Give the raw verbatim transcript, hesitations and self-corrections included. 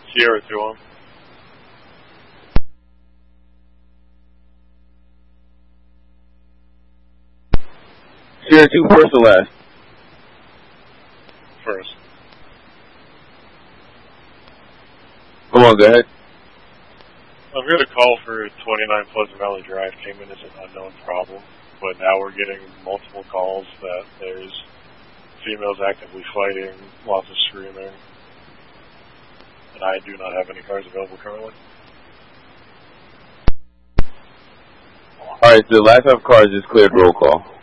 Sierra two on. Sierra two, first or last? First. Come on, go ahead. I've got a call for twenty-nine Pleasant Valley Drive, came in as an unknown problem, but now we're getting multiple calls that there's females actively fighting, lots of screaming, and I do not have any cars available currently. Alright, so the last five cars is cleared, roll call.